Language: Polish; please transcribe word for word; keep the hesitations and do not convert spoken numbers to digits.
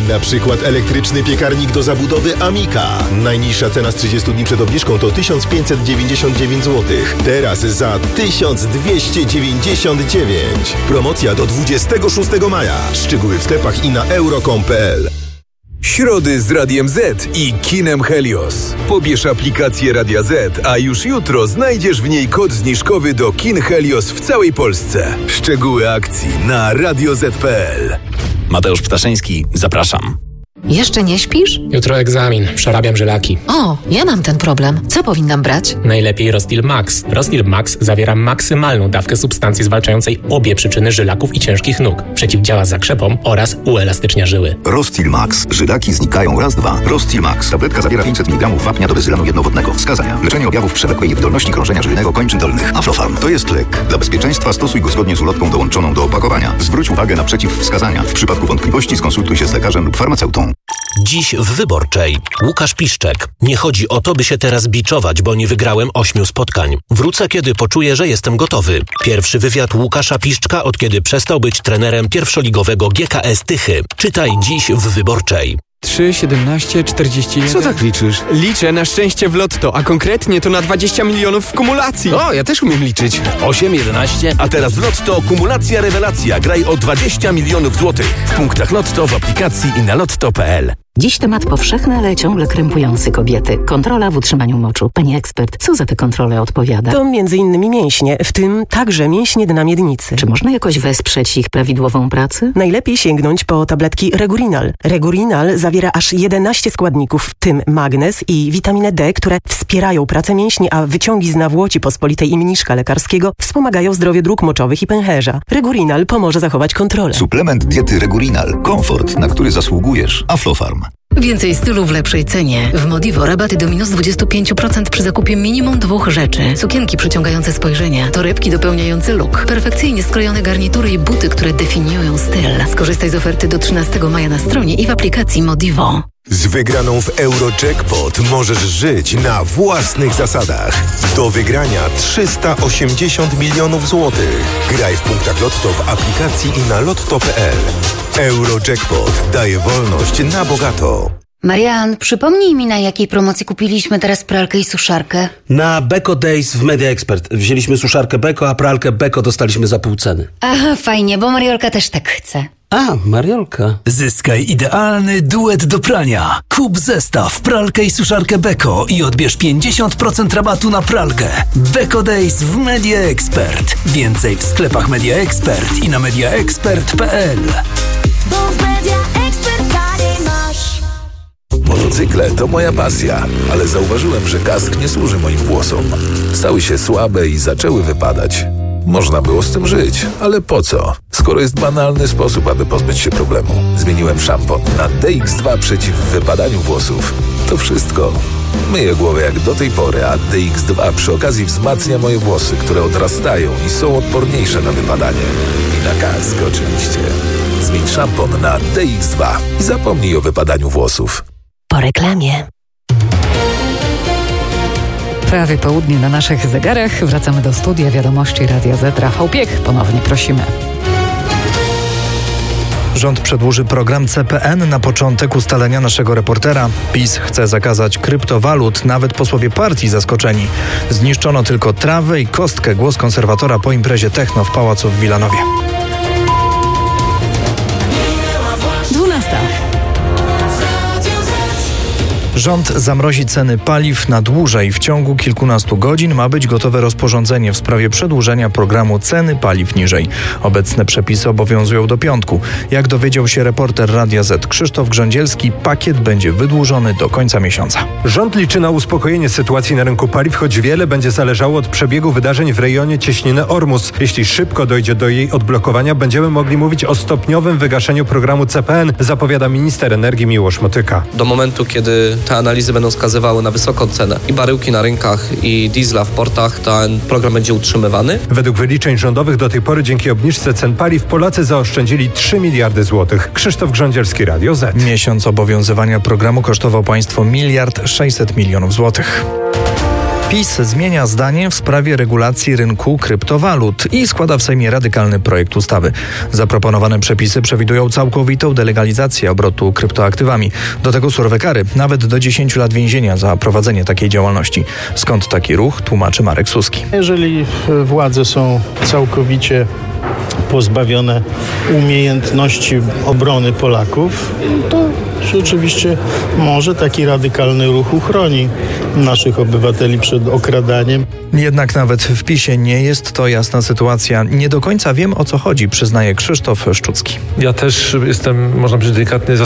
Na przykład elektryczny piekarnik do zabudowy Amika. Najniższa cena z trzydziestu dni przed obniżką to tysiąc pięćset dziewięćdziesiąt dziewięć złotych. Teraz za tysiąc dwieście dziewięćdziesiąt dziewięć. Promocja do dwudziestego szóstego maja. Szczegóły w sklepach i na euro kropka com kropka p l. Środy z Radiem Z i kinem Helios. Pobierz aplikację Radia Z, a już jutro znajdziesz w niej kod zniżkowy do kin Helios w całej Polsce. Szczegóły akcji na radio zet kropka p l. Mateusz Ptaszyński, zapraszam. Jeszcze nie śpisz? Jutro egzamin, przerabiam żylaki. O, ja mam ten problem. Co powinnam brać? Najlepiej Rostil Max. Rostil Max zawiera maksymalną dawkę substancji zwalczającej obie przyczyny żylaków i ciężkich nóg. Przeciwdziała zakrzepom oraz uelastycznia żyły. Rostil Max. Żylaki znikają raz, dwa. Rostil Max. Tabletka zawiera pięćset miligramów wapnia do bezylanu jednowodnego. Wskazania: leczenie objawów przewlekłej niewydolności krążenia żylnego kończyn dolnych. Aflofarm. To jest lek. Dla bezpieczeństwa stosuj go zgodnie z ulotką dołączoną do opakowania. Zwróć uwagę na przeciwwskazania. W przypadku wątpliwości skonsultuj się z lekarzem lub farmaceutą. Dziś w Wyborczej. Łukasz Piszczek. Nie chodzi o to, by się teraz biczować, bo nie wygrałem ośmiu spotkań. Wrócę, kiedy poczuję, że jestem gotowy. Pierwszy wywiad Łukasza Piszczka, od kiedy przestał być trenerem pierwszoligowego G K S Tychy. Czytaj dziś w Wyborczej. trzy, siedemnaście, czterdzieści jeden. Co tak liczysz? Liczę na szczęście w lotto, a konkretnie to na dwadzieścia milionów w kumulacji. O, ja też umiem liczyć. osiem, jedenaście, a teraz w Lotto kumulacja rewelacja. Graj o dwadzieścia milionów złotych. W punktach Lotto, w aplikacji i na lotto kropka p l. Dziś temat powszechny, ale ciągle krępujący kobiety. Kontrola w utrzymaniu moczu. Pani ekspert, co za tę kontrolę odpowiada? To między innymi mięśnie, w tym także mięśnie dna miednicy. Czy można jakoś wesprzeć ich prawidłową pracę? Najlepiej sięgnąć po tabletki Regurinal. Regurinal zawiera aż jedenaście składników, w tym magnez i witaminę D, które wspierają pracę mięśni, a wyciągi z nawłoci pospolitej i mniszka lekarskiego wspomagają zdrowie dróg moczowych i pęcherza. Regurinal pomoże zachować kontrolę. Suplement diety Regurinal. Komfort, na który zasługujesz. Aflofarm. Więcej stylu w lepszej cenie. W Modivo rabaty do minus dwadzieścia pięć procent przy zakupie minimum dwóch rzeczy. Sukienki przyciągające spojrzenie, torebki dopełniające look, perfekcyjnie skrojone garnitury i buty, które definiują styl. Skorzystaj z oferty do trzynastego maja na stronie i w aplikacji Modivo. Z wygraną w Eurojackpot możesz żyć na własnych zasadach. Do wygrania trzysta osiemdziesiąt milionów złotych. Graj w punktach Lotto w aplikacji i na lotto kropka p l. Eurojackpot daje wolność na bogato. Marian, przypomnij mi, na jakiej promocji kupiliśmy teraz pralkę i suszarkę. Na Beko Days w Media Expert. Wzięliśmy suszarkę Beko, a pralkę Beko dostaliśmy za pół ceny. Aha, fajnie, bo Mariolka też tak chce. A, Mariolka. Zyskaj idealny duet do prania. Kup zestaw pralkę i suszarkę Beko i odbierz pięćdziesiąt procent rabatu na pralkę. Beko Days w Media Expert. Więcej w sklepach Media Expert i na media expert kropka p l. Bo w Media Expert taniej masz. Motocykle to moja pasja, ale zauważyłem, że kask nie służy moim włosom. Stały się słabe i zaczęły wypadać. Można było z tym żyć, ale po co? Skoro jest banalny sposób, aby pozbyć się problemu. Zmieniłem szampon na D X dwa przeciw wypadaniu włosów. To wszystko. Myję głowę jak do tej pory, a D X dwa przy okazji wzmacnia moje włosy, które odrastają i są odporniejsze na wypadanie. I na kask oczywiście. Zmień szampon na D X dwa i zapomnij o wypadaniu włosów. Po reklamie. Prawie południe na naszych zegarach. Wracamy do studia Wiadomości Radia Z. Rafał Piech, ponownie prosimy. Rząd przedłuży program C P N na początek ustalenia naszego reportera. PiS chce zakazać kryptowalut, nawet posłowie partii zaskoczeni. Zniszczono tylko trawę i kostkę. Głos konserwatora po imprezie techno w Pałacu w Wilanowie. dwunasta. Rząd zamrozi ceny paliw na dłużej. W ciągu kilkunastu godzin ma być gotowe rozporządzenie w sprawie przedłużenia programu ceny paliw niżej. Obecne przepisy obowiązują do piątku. Jak dowiedział się reporter Radia Z Krzysztof Grządzielski, pakiet będzie wydłużony do końca miesiąca. Rząd liczy na uspokojenie sytuacji na rynku paliw, choć wiele będzie zależało od przebiegu wydarzeń w rejonie cieśniny Ormus. Jeśli szybko dojdzie do jej odblokowania, będziemy mogli mówić o stopniowym wygaszeniu programu C P N, zapowiada minister energii Miłosz Motyka. Do momentu, kiedy te analizy będą wskazywały na wysoką cenę i baryłki na rynkach i diesla w portach, ten program będzie utrzymywany. Według wyliczeń rządowych do tej pory dzięki obniżce cen paliw Polacy zaoszczędzili trzy miliardy złotych. Krzysztof Grządzielski, Radio Z. Miesiąc obowiązywania programu kosztował państwo miliard sześćset milionów złotych. PiS zmienia zdanie w sprawie regulacji rynku kryptowalut i składa w Sejmie radykalny projekt ustawy. Zaproponowane przepisy przewidują całkowitą delegalizację obrotu kryptoaktywami. Do tego surowe kary, nawet do dziesięciu lat więzienia za prowadzenie takiej działalności. Skąd taki ruch, tłumaczy Marek Suski. Jeżeli władze są całkowicie pozbawione umiejętności obrony Polaków, to rzeczywiście może taki radykalny ruch uchroni naszych obywateli przed okradaniem. Jednak nawet w PiSie nie jest to jasna sytuacja. Nie do końca wiem, o co chodzi, przyznaje Krzysztof Szczucki. Ja też jestem, można powiedzieć, delikatnie